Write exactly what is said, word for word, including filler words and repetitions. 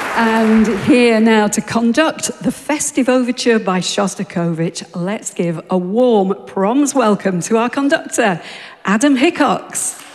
And here now to conduct the festive overture by Shostakovich, let's give a warm proms welcome to our conductor, Adam Hickox.